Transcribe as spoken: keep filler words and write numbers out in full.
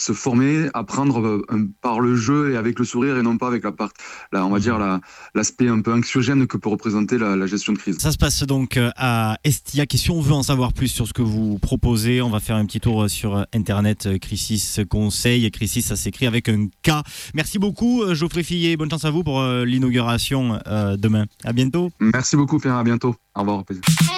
se former, apprendre euh, par le jeu et avec le sourire et non pas avec la part, là, on va dire la, l'aspect un peu anxiogène que peut représenter la, la gestion de crise. Ça se passe donc à Estillac et si on veut en savoir plus sur ce que vous proposez, on va faire un petit tour sur internet. Crisis Conseil, Crisis ça s'écrit avec un K. Merci beaucoup Geoffrey Fillet, bonne chance à vous pour l'inauguration demain. À bientôt. Merci beaucoup Pierre, à bientôt. Au revoir.